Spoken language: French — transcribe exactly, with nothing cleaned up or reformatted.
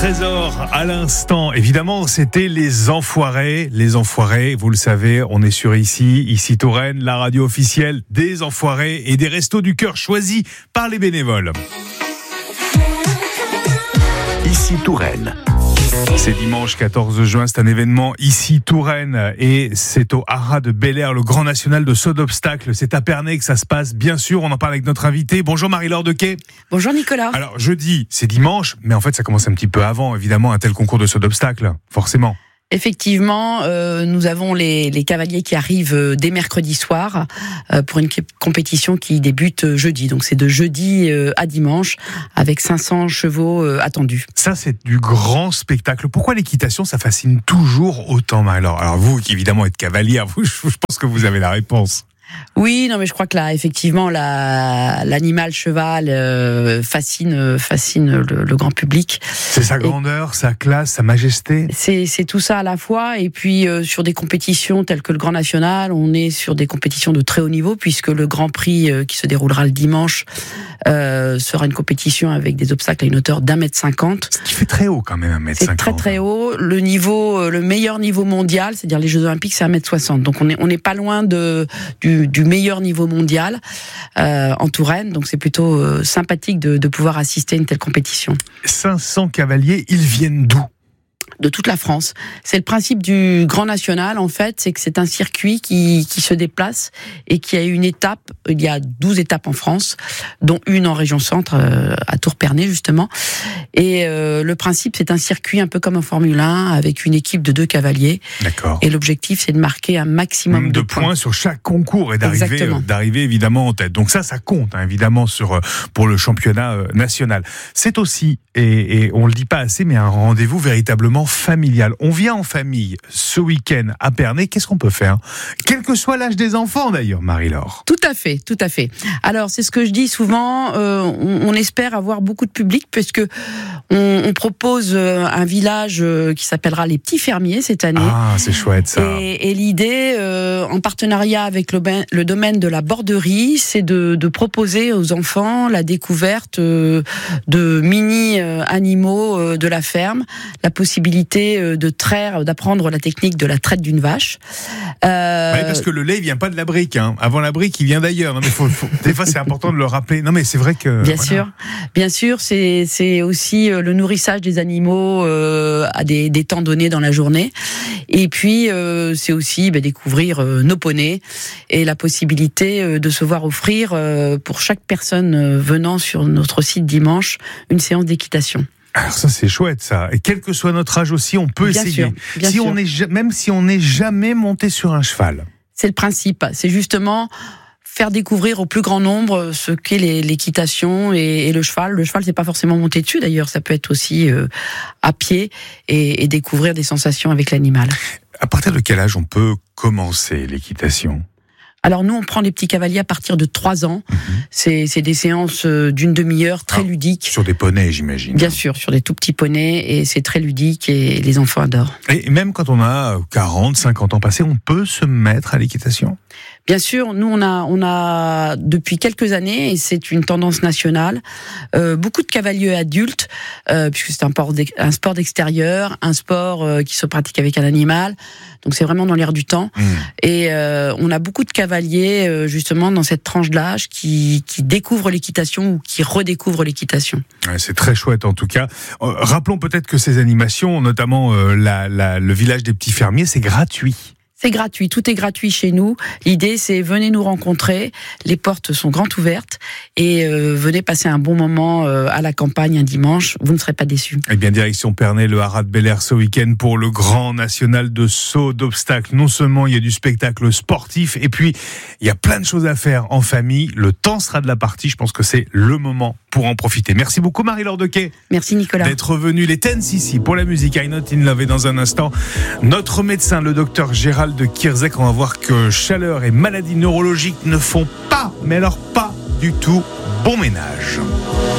Trésor à l'instant. Évidemment, c'était les Enfoirés. Les Enfoirés, vous le savez, on est sur ici, ici Touraine, la radio officielle des Enfoirés et des Restos du Cœur choisis par les bénévoles. Ici Touraine. C'est dimanche quatorze juin, c'est un événement ici Touraine et c'est au Haras de Bel-Air, le grand national de saut d'obstacles. C'est à Pernay que ça se passe, bien sûr, on en parle avec notre invité. Bonjour Marie-Laure Dequet. Bonjour Nicolas. Alors jeudi, c'est dimanche, mais en fait ça commence un petit peu avant, évidemment, un tel concours de saut d'obstacles, forcément. Effectivement, euh, nous avons les, les cavaliers qui arrivent euh, dès mercredi soir euh, pour une compétition qui débute euh, jeudi. Donc c'est de jeudi euh, à dimanche avec cinq cents chevaux euh, attendus. Ça c'est du grand spectacle. Pourquoi l'équitation ça fascine toujours autant, Marie-Laure ? Alors vous qui évidemment êtes cavalière, vous, je pense que vous avez la réponse. Oui, non, mais je crois que là, effectivement, la, l'animal cheval euh, fascine, fascine le, le grand public. C'est sa grandeur, et sa classe, sa majesté. C'est, c'est tout ça à la fois. Et puis euh, sur des compétitions telles que le Grand National, on est sur des compétitions de très haut niveau puisque le Grand Prix euh, qui se déroulera le dimanche euh, sera une compétition avec des obstacles à une hauteur d'un mètre cinquante. Ce qui fait très haut quand même, un mètre cinquante. C'est très très haut. Le niveau, le meilleur niveau mondial, c'est-à-dire les Jeux Olympiques, c'est un mètre soixante. Donc on est on n'est pas loin de du du meilleur niveau mondial euh, en Touraine, donc c'est plutôt euh, sympathique de, de pouvoir assister à une telle compétition. cinq cents cavaliers, ils viennent d'où ? De toute la France. C'est le principe du Grand National, en fait, c'est que c'est un circuit qui, qui se déplace et qui a une étape, il y a douze étapes en France, dont une en région centre, euh, à Tours-Pernay, justement. Et euh, le principe, c'est un circuit un peu comme en Formule un, avec une équipe de deux cavaliers. D'accord. Et l'objectif, c'est de marquer un maximum de, de points. points sur chaque concours et d'arriver, euh, d'arriver évidemment en tête. Donc ça, ça compte, hein, évidemment, sur, euh, pour le championnat euh, national. C'est aussi, et, et on le dit pas assez, mais un rendez-vous véritablement familial. On vient en famille ce week-end à Pernay. Qu'est-ce qu'on peut faire ? Quel que soit l'âge des enfants d'ailleurs, Marie-Laure. Tout à fait, tout à fait. Alors c'est ce que je dis souvent. Euh, on, on espère avoir beaucoup de public puisque on, on propose un village qui s'appellera les Petits Fermiers cette année. Ah, c'est chouette ça. Et, et l'idée, euh, en partenariat avec le, le domaine de la borderie, c'est de, de proposer aux enfants la découverte euh, de mini euh, animaux euh, de la ferme, la possibilité de traire, d'apprendre la technique de la traite d'une vache. Euh... Oui, parce que le lait, il vient pas de la brique. Hein. Avant la brique, il vient d'ailleurs. Non, mais faut, faut... Des fois, c'est important de le rappeler. Non, mais c'est vrai que. Bien voilà. sûr, bien sûr, c'est c'est aussi le nourrissage des animaux euh, à des, des temps donnés dans la journée. Et puis, euh, c'est aussi bah, découvrir euh, nos poneys et la possibilité euh, de se voir offrir euh, pour chaque personne euh, venant sur notre site dimanche une séance d'équitation. Alors ça c'est chouette ça. Et quel que soit notre âge aussi, on peut bien essayer. Sûr, bien si sûr. on est même si on n'est jamais monté sur un cheval. C'est le principe. C'est justement faire découvrir au plus grand nombre ce qu'est l'équitation et, et le cheval. Le cheval, c'est pas forcément monter dessus d'ailleurs. Ça peut être aussi euh, à pied et, et découvrir des sensations avec l'animal. À partir de quel âge on peut commencer l'équitation ? Alors nous, on prend les petits cavaliers à partir de trois ans. Mmh. C'est, c'est des séances d'une demi-heure très ah, ludiques. Sur des poneys, j'imagine. Bien sûr, sur des tout petits poneys. Et c'est très ludique et les enfants adorent. Et même quand on a quarante, cinquante ans passés, on peut se mettre à l'équitation ? Bien sûr, nous on a on a depuis quelques années et c'est une tendance nationale euh, beaucoup de cavaliers adultes euh, puisque c'est un sport un sport d'extérieur, un sport euh, qui se pratique avec un animal. Donc c'est vraiment dans l'air du temps mmh. et euh, on a beaucoup de cavaliers euh, justement dans cette tranche d'âge qui qui découvrent l'équitation ou qui redécouvrent l'équitation. Ouais, c'est très chouette en tout cas. Euh, rappelons peut-être que ces animations, notamment euh, la, la, le village des Petits Fermiers, c'est gratuit. C'est gratuit, tout est gratuit chez nous. L'idée, c'est venez nous rencontrer. Les portes sont grandes ouvertes et euh, venez passer un bon moment euh, à la campagne un dimanche. Vous ne serez pas déçus. Eh bien, direction Pernay, le Haras de Bel-Air ce week-end pour le grand national de saut d'obstacles. Non seulement il y a du spectacle sportif et puis il y a plein de choses à faire en famille. Le temps sera de la partie. Je pense que c'est le moment pour en profiter. Merci beaucoup Marie-Laure Dequet. Merci Nicolas. D'être venu. Les Ten ici pour la musique I Not In Love. Et dans un instant, notre médecin, le docteur Gérald de Kierzek, on va voir que chaleur et maladies neurologiques ne font pas, mais alors pas du tout bon ménage.